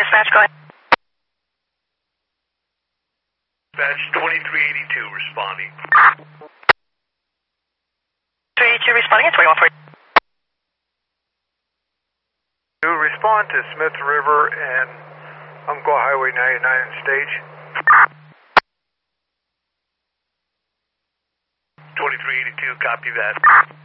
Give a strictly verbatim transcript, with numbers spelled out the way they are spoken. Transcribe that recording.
Dispatch, go ahead. Dispatch twenty-three eighty-two responding. three eighty-two responding at twenty-one forty. To respond to Smith River and Umpqua Highway ninety-nine stage. twenty-three eighty-two, copy that.